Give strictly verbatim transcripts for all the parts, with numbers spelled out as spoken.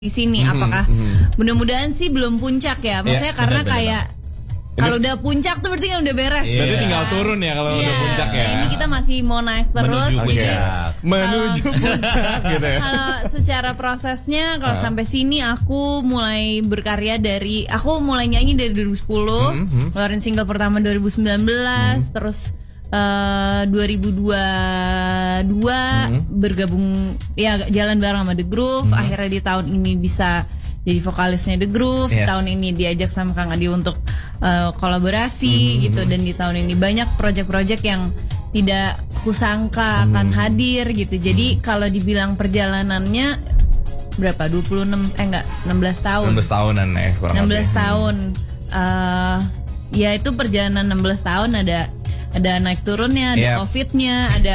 di sini. Mm-hmm. Apakah mm-hmm. mudah-mudahan sih belum puncak ya. Maksudnya yeah, karena bener, kayak kalau udah puncak tuh berarti kan udah beres. Iya. Berarti ya. tinggal turun ya kalau yeah. udah puncak ya. Nah, ini kita masih mau naik terus. Menuju jadi puncak. Menuju kalau, puncak gitu ya. Kalau secara prosesnya kalau uh. sampai sini aku mulai berkarya dari aku mulai nyanyi dari dua ribu sepuluh, mm-hmm. ngeluarin single pertama dua ribu sembilan belas, mm-hmm. terus Uh, dua ribu dua puluh dua mm-hmm. bergabung ya jalan bareng sama The Groove. Mm-hmm. Akhirnya di tahun ini bisa jadi vokalisnya The Groove. Yes. Tahun ini diajak sama Kang Adi untuk uh, kolaborasi mm-hmm. gitu. Dan di tahun ini banyak project-project yang tidak kusangka mm-hmm. akan hadir gitu. Jadi mm-hmm. kalau dibilang perjalanannya berapa? dua puluh enam eh enggak enam belas tahun. enam belas tahunan ya kurang enam belas lebih. tahun. Uh, ya itu perjalanan enam belas tahun ada ada naik turunnya, ada yep. covidnya, ada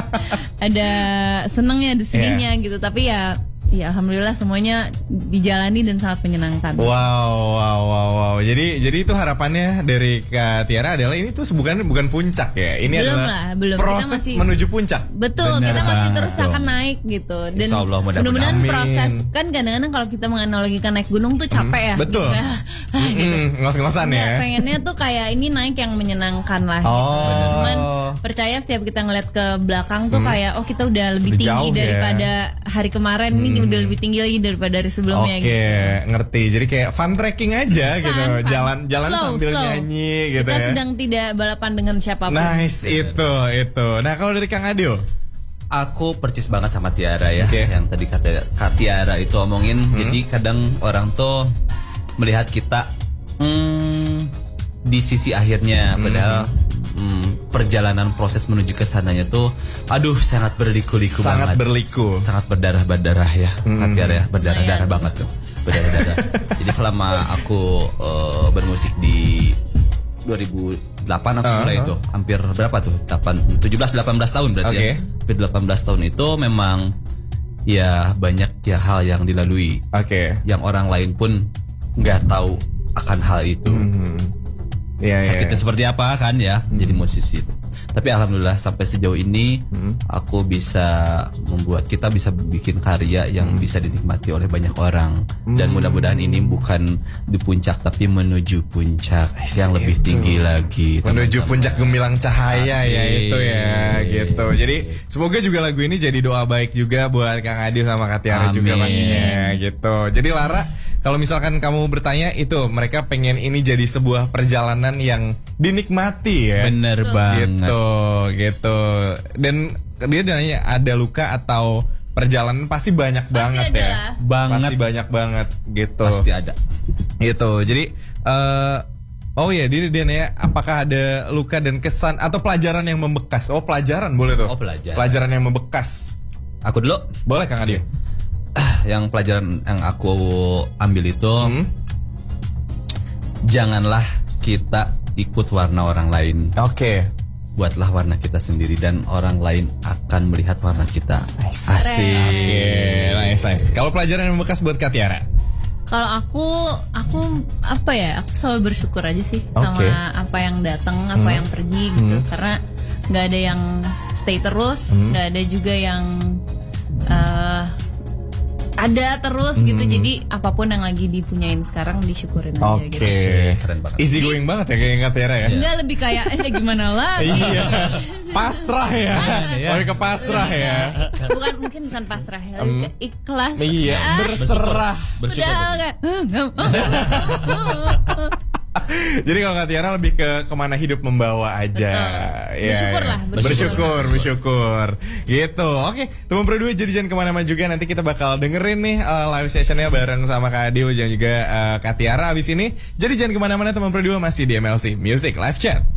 ada senengnya, ada sedihnya yeah. gitu. Tapi ya, ya alhamdulillah semuanya dijalani dan sangat menyenangkan. Wow, wow, wow, wow. Jadi, jadi itu harapannya dari Kak Tiara adalah ini tuh bukan bukan puncak ya. Ini belum adalah lah, belum. proses kita masih, menuju puncak. Betul, benar kita masih banget terus dong. akan naik gitu. Dan Allah, mudah-mudahan proses kan kadang-kadang kalau kita menganalogikan naik gunung tuh capek hmm, ya. Betul. Gitu. Ah, gitu. Mm, ngos-ngosan Nggak, ya. pengennya tuh kayak ini naik yang menyenangkan lah oh. gitu. Cuman percaya setiap kita ngeliat ke belakang tuh hmm. kayak oh kita udah lebih, lebih tinggi daripada ya. hari kemarin hmm. ini udah lebih tinggi lagi daripada hari sebelumnya. Oke, okay, gitu. Ngerti. Jadi kayak fun trekking aja fun, gitu. Fun. Jalan jalan slow, sambil slow. nyanyi gitu kita ya. sedang tidak balapan dengan siapapun. Nice itu itu. Nah, kalau dari Kang Adil, aku percis banget sama Tiara ya. Okay. Yang tadi kata Kak Tiara itu omongin. Hmm. Jadi kadang orang tuh melihat kita hmm, di sisi akhirnya, hmm. padahal hmm, perjalanan proses menuju ke sananya tuh, aduh sangat berliku-liku sangat banget. berliku, sangat berdarah-berdarah ya, hmm. Kak Tiara ya, berdarah-darah banget tuh, berdarah-darah. Jadi selama aku uh, bermusik di dua ribu delapan aku uh, mulai uh. itu, hampir berapa tuh? tujuh belas delapan belas tahun berarti okay. ya. Hampir delapan belas tahun itu memang ya banyak ya hal yang dilalui. Oke. Okay. Yang orang lain pun nggak tahu akan hal itu. Mm-hmm. Yeah, sakitnya yeah. seperti apa kan ya, mm-hmm. jadi musisi itu. Tapi alhamdulillah sampai sejauh ini mm-hmm. aku bisa membuat kita bisa bikin karya yang mm-hmm. bisa dinikmati oleh banyak orang. Mm-hmm. Dan mudah-mudahan ini bukan di puncak tapi menuju puncak Ais yang lebih itu. tinggi lagi. Menuju teman-teman. Puncak gemilang cahaya. Asik. Ya itu ya gitu. Jadi semoga juga lagu ini jadi doa baik juga buat Kang Adil sama Kak Tiara juga pastinya gitu. Jadi Lara, kalau misalkan kamu bertanya itu mereka pengen ini jadi sebuah perjalanan yang dinikmati ya. Bener banget. Gitu, gitu. Dan dia nanya ada luka atau perjalanan pasti banyak pasti banget ya. Lah. Banget. Pasti banyak banget gitu. Pasti ada. Gitu. Jadi uh, oh ya dia dia nanya apakah ada luka dan kesan atau pelajaran yang membekas. Oh pelajaran boleh tuh. Oh pelajaran. Pelajaran yang membekas. Aku dulu. Boleh Kang Adi. Yang pelajaran yang aku ambil itu hmm? janganlah kita ikut warna orang lain. Oke. Okay. Buatlah warna kita sendiri dan orang lain akan melihat warna kita. Nice. Asik. Okay, nice, nice. Kalau pelajaran yang membekas buat Kak Tiara? Kalau aku, aku apa ya? Aku selalu bersyukur aja sih okay. sama apa yang datang, apa hmm. yang pergi gitu. Hmm. Karena nggak ada yang stay terus, nggak hmm. ada juga yang uh, ada terus hmm. gitu. Jadi apapun yang lagi dipunyain sekarang disyukurin aja okay. gitu. Oke, keren banget. Easy going banget ya kayak Kak Tiara ya. Enggak, lebih kayak eh gimana lah. Iya. Pasrah ya. Oh, ke pasrah lebih ya. Ke, bukan mungkin bukan pasrah ya, lebih ke ikhlas. Iya, ah, berserah. Bersyukur. Udah enggak. Jadi kalau Kak Tiara lebih ke kemana hidup membawa aja. Ya, bersyukur lah. Bersyukur, bersyukur, bersyukur. Gitu. Oke, teman berdua jadi jangan kemana-mana juga. Nanti kita bakal dengerin nih uh, live sessionnya bareng sama Kak Adil dan juga uh, Kak Tiara abis ini. Jadi jangan kemana-mana teman berdua, masih di M L C Music Live Chat.